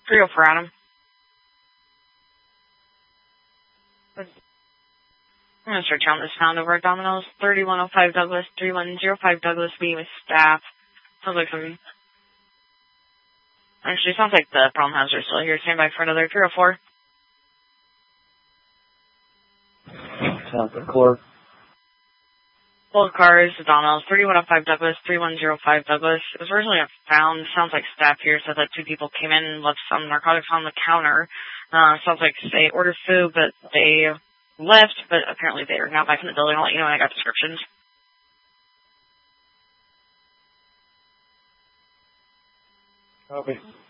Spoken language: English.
304 Adam. I'm going to start counting this found over at Domino's. 3105 Douglas, 3105 Douglas, meeting with staff. Sounds like some... Actually, sounds like the problem hazard is still here. Stand by for another 304. Sounds like core. Both cars, Domino's, 3105 Douglas, 3105 Douglas. It was originally found. Sounds like staff here said that 2 people came in and left some narcotics on the counter. Sounds like they ordered food, but they left, but apparently they are now back in the building. I'll let you know when I got descriptions. Copy.